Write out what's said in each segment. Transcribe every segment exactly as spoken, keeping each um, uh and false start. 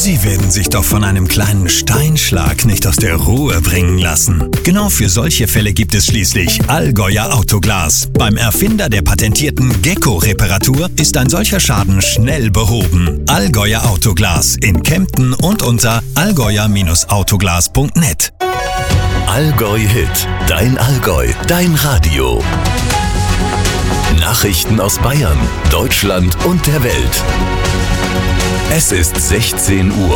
Sie werden sich doch von einem kleinen Steinschlag nicht aus der Ruhe bringen lassen. Genau für solche Fälle gibt es schließlich Allgäuer Autoglas. Beim Erfinder der patentierten Gecko-Reparatur ist ein solcher Schaden schnell behoben. Allgäuer Autoglas in Kempten und unter allgäuer Autoglas punkt net. Allgäu Hit, dein Allgäu, dein Radio. Nachrichten aus Bayern, Deutschland und der Welt. Es ist sechzehn Uhr.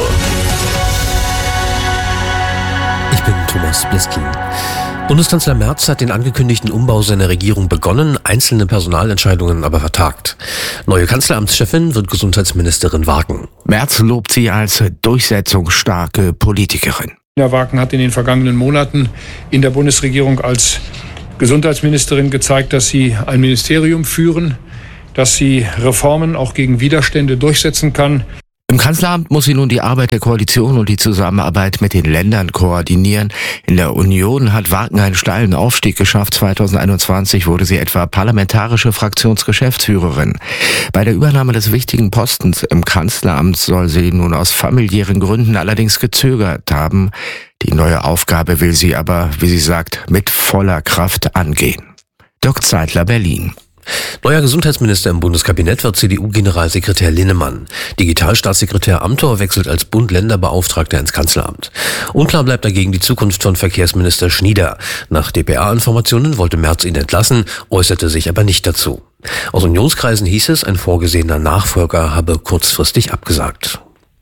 Ich bin Thomas Bliskin. Bundeskanzler Merz hat den angekündigten Umbau seiner Regierung begonnen, einzelne Personalentscheidungen aber vertagt. Neue Kanzleramtschefin wird Gesundheitsministerin Wagen. Merz lobt sie als durchsetzungsstarke Politikerin. Herr Wagen hat in den vergangenen Monaten in der Bundesregierung als Gesundheitsministerin gezeigt, dass sie ein Ministerium führen, dass sie Reformen auch gegen Widerstände durchsetzen kann. Im Kanzleramt muss sie nun die Arbeit der Koalition und die Zusammenarbeit mit den Ländern koordinieren. In der Union hat Wagen einen steilen Aufstieg geschafft. zweitausendeinundzwanzig wurde sie etwa parlamentarische Fraktionsgeschäftsführerin. Bei der Übernahme des wichtigen Postens im Kanzleramt soll sie nun aus familiären Gründen allerdings gezögert haben. Die neue Aufgabe will sie aber, wie sie sagt, mit voller Kraft angehen. Dirk Zeitler, Berlin. Neuer Gesundheitsminister im Bundeskabinett wird C D U-Generalsekretär Linnemann. Digitalstaatssekretär Amthor wechselt als Bund-Länder-Beauftragter ins Kanzleramt. Unklar bleibt dagegen die Zukunft von Verkehrsminister Schnieder. Nach D P A-Informationen wollte Merz ihn entlassen, äußerte sich aber nicht dazu. Aus Unionskreisen hieß es, ein vorgesehener Nachfolger habe kurzfristig abgesagt.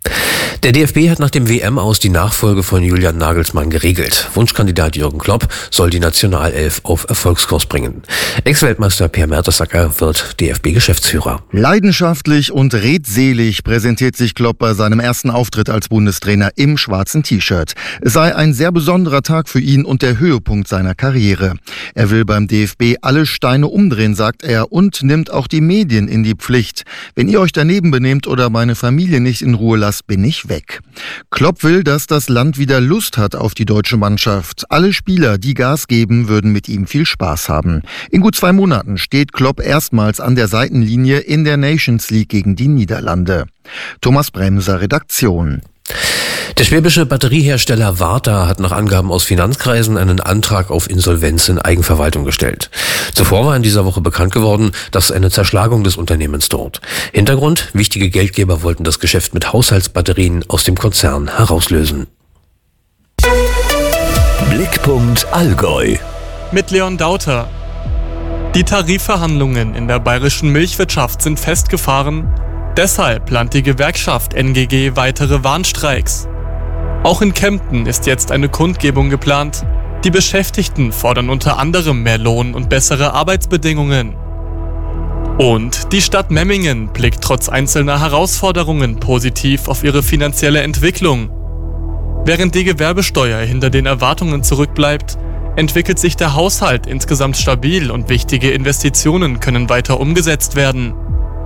Der D F B hat nach dem W M-Aus die Nachfolge von Julian Nagelsmann geregelt. Wunschkandidat Jürgen Klopp soll die Nationalelf auf Erfolgskurs bringen. Ex-Weltmeister Per Mertesacker wird D F B-Geschäftsführer. Leidenschaftlich und redselig präsentiert sich Klopp bei seinem ersten Auftritt als Bundestrainer im schwarzen T-Shirt. Es sei ein sehr besonderer Tag für ihn und der Höhepunkt seiner Karriere. Er will beim D F B alle Steine umdrehen, sagt er, und nimmt auch die Medien in die Pflicht. Wenn ihr euch daneben benehmt oder meine Familie nicht in Ruhe lasst, bin ich weg. Klopp will, dass das Land wieder Lust hat auf die deutsche Mannschaft. Alle Spieler, die Gas geben, würden mit ihm viel Spaß haben. In gut zwei Monaten steht Klopp erstmals an der Seitenlinie in der Nations League gegen die Niederlande. Thomas Bremser, Redaktion. Der schwäbische Batteriehersteller Varta hat nach Angaben aus Finanzkreisen einen Antrag auf Insolvenz in Eigenverwaltung gestellt. Zuvor war in dieser Woche bekannt geworden, dass eine Zerschlagung des Unternehmens droht. Hintergrund: wichtige Geldgeber wollten das Geschäft mit Haushaltsbatterien aus dem Konzern herauslösen. Blickpunkt Allgäu. Mit Leon Dauter. Die Tarifverhandlungen in der bayerischen Milchwirtschaft sind festgefahren. Deshalb plant die Gewerkschaft N G G weitere Warnstreiks. Auch in Kempten ist jetzt eine Kundgebung geplant. Die Beschäftigten fordern unter anderem mehr Lohn und bessere Arbeitsbedingungen. Und die Stadt Memmingen blickt trotz einzelner Herausforderungen positiv auf ihre finanzielle Entwicklung. Während die Gewerbesteuer hinter den Erwartungen zurückbleibt, entwickelt sich der Haushalt insgesamt stabil und wichtige Investitionen können weiter umgesetzt werden.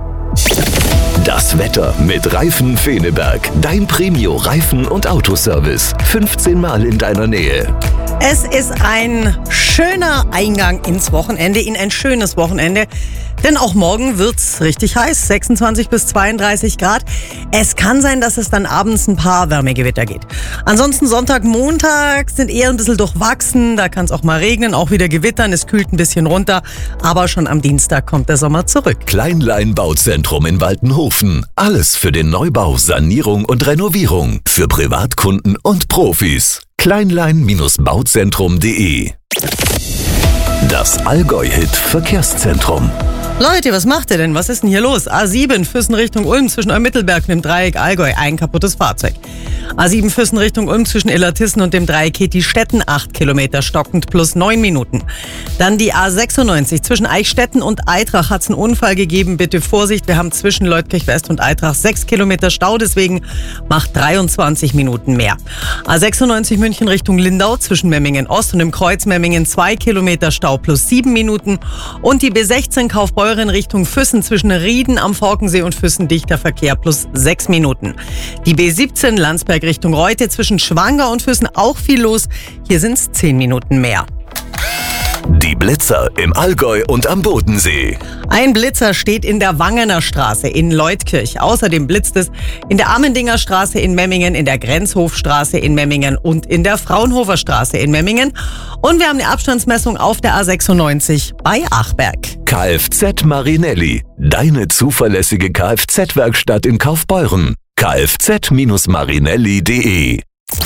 Das Wetter mit Reifen Feneberg. Dein Premio-Reifen- und Autoservice. fünfzehn Mal in deiner Nähe. Es ist ein schöner Eingang ins Wochenende, in ein schönes Wochenende. Denn auch morgen wird's richtig heiß, sechsundzwanzig bis zweiunddreißig Grad. Es kann sein, dass es dann abends ein paar Wärmegewitter geht. Ansonsten Sonntag, Montag sind eher ein bisschen durchwachsen. Da kann es auch mal regnen, auch wieder gewittern. Es kühlt ein bisschen runter. Aber schon am Dienstag kommt der Sommer zurück. Kleinlein Bauzentrum in Waltenhofen. Alles für den Neubau, Sanierung und Renovierung. Für Privatkunden und Profis. kleinlein Bauzentrum punkt de. Das Allgäu-Hit Verkehrszentrum. Leute, was macht ihr denn? Was ist denn hier los? A sieben Füssen Richtung Ulm zwischen Eumittelberg und dem Dreieck Allgäu. Ein kaputtes Fahrzeug. A sieben Füssen Richtung Ulm zwischen Illertissen und dem Dreieck Ketistetten. acht Kilometer stockend plus neun Minuten. Dann die A sechsundneunzig zwischen Eichstätten und Eitrach hat es einen Unfall gegeben. Bitte Vorsicht, wir haben zwischen Leutkirch West und Eitrach sechs Kilometer Stau. Deswegen macht dreiundzwanzig Minuten mehr. A sechsundneunzig München Richtung Lindau zwischen Memmingen Ost und dem Kreuz Memmingen zwei Kilometer Stau plus sieben Minuten. Und die B sechzehn Kaufbeuren Richtung Füssen zwischen Rieden am Forkensee und Füssen dichter Verkehr plus sechs Minuten. Die B siebzehn Landsberg Richtung Reute zwischen Schwangau und Füssen auch viel los. Hier sind es zehn Minuten mehr. Die Blitzer im Allgäu und am Bodensee. Ein Blitzer steht in der Wangener Straße in Leutkirch. Außerdem blitzt es in der Ammendinger Straße in Memmingen, in der Grenzhofstraße in Memmingen und in der Fraunhofer Straße in Memmingen. Und wir haben eine Abstandsmessung auf der A sechsundneunzig bei Achberg. Kfz Marinelli, deine zuverlässige Kfz-Werkstatt in Kaufbeuren. kfz Marinelli punkt de.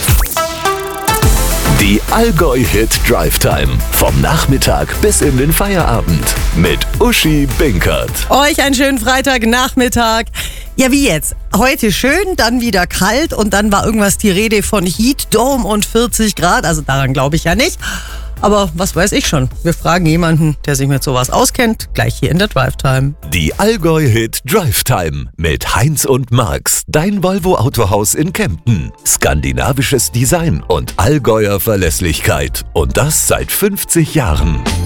Die Allgäu-Hit Drive Time. Vom Nachmittag bis in den Feierabend. Mit Uschi Binkert. Euch einen schönen Freitagnachmittag. Ja, wie jetzt? Heute schön, dann wieder kalt und dann war irgendwas die Rede von Heat Dome und vierzig Grad. Also daran glaube ich ja nicht. Aber was weiß ich schon. Wir fragen jemanden, der sich mit sowas auskennt, gleich hier in der Drive Time. Die Allgäu-Hit Drive Time mit Heinz und Marx, dein Volvo-Autohaus in Kempten. Skandinavisches Design und Allgäuer Verlässlichkeit. Und das seit fünfzig Jahren.